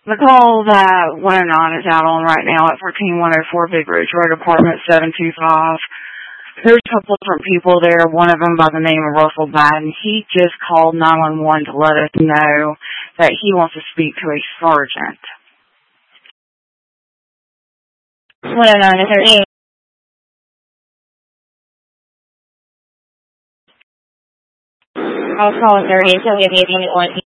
The call that 109 is out on right now at 14104 Big Ridge Road, Apartment 725. There's a couple different people there, one of them by the name of Russell Batten. He just called 911 to let us know that he wants to speak to a sergeant. 109, is there any? I'll call 30 until we have anything at 1